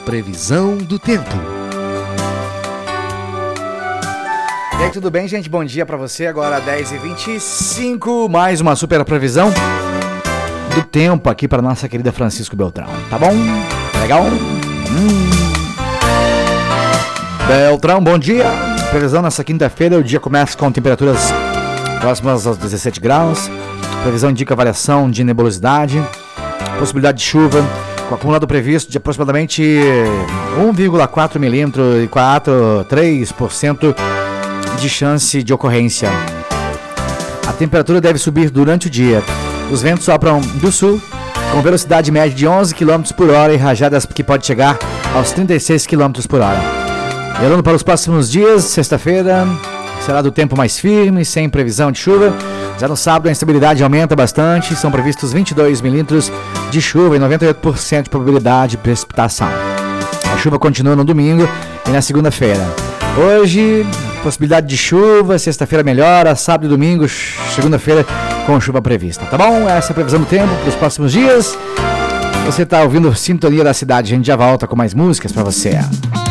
Previsão do tempo. E aí, tudo bem, gente? Bom dia pra você. Agora 10h25, mais uma super previsão do tempo aqui para nossa querida Francisco Beltrão. Tá bom? Legal? Beltrão, bom dia. Previsão nessa quinta-feira, o dia começa com temperaturas próximas aos 17 graus. Previsão indica variação de nebulosidade, possibilidade de chuva, com acumulado previsto de aproximadamente 1,4 milímetros e 3% de chance de ocorrência. A temperatura deve subir durante o dia. Os ventos sopram do sul, com velocidade média de 11 km por hora e rajadas que pode chegar aos 36 km por hora. E olhando para os próximos dias, sexta-feira será do tempo mais firme, sem previsão de chuva. Já no sábado a instabilidade aumenta bastante, são previstos 22 milímetros de chuva e 98% de probabilidade de precipitação. A chuva continua no domingo e na segunda-feira. Hoje, possibilidade de chuva, sexta-feira melhora, sábado e domingo, segunda-feira com chuva prevista, tá bom? Essa é a previsão do tempo para os próximos dias. Você está ouvindo Sintonia da Cidade, a gente já volta com mais músicas para você.